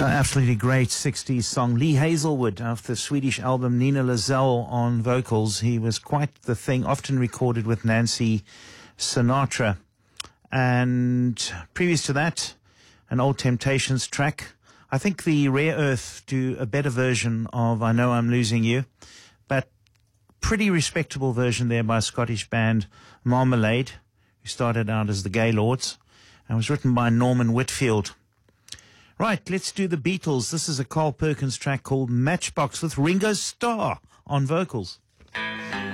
Absolutely great 60s song. Lee Hazelwood, of the Swedish album Nina Lazelle on vocals. He was quite the thing, often recorded with Nancy Sinatra. And previous to that, an Old Temptations track. I think the Rare Earth do a better version of I Know I'm Losing You, but pretty respectable version there by Scottish band Marmalade, who started out as the Gaylords, and was written by Norman Whitfield. Right, let's do the Beatles. This is a Carl Perkins track called Matchbox with Ringo Starr on vocals.